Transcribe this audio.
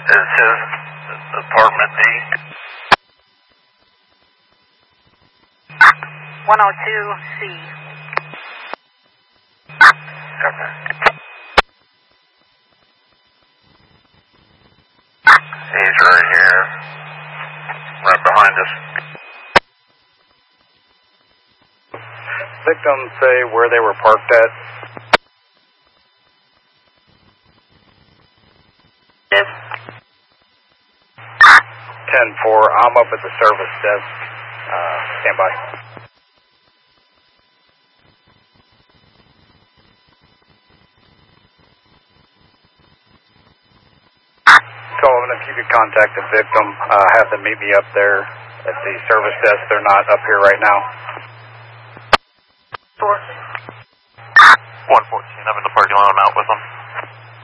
Is his apartment D? 102C. Okay. He's right here. Right behind us. Victims say where they were parked at. Yes. 10-4, I'm up at the service desk. Stand by. Sullivan, if you could contact the victim, have them meet me up there at the service desk. They're not up here right now. 4. 114, I'm in the parking lot, I'm out with them.